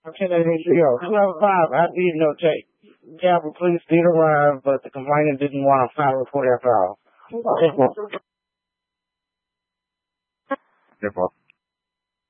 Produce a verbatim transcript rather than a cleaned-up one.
Okay, yo, two oh five, I did notate. Yeah, but police did arrive, but the complainant didn't want to file a report after all. Okay.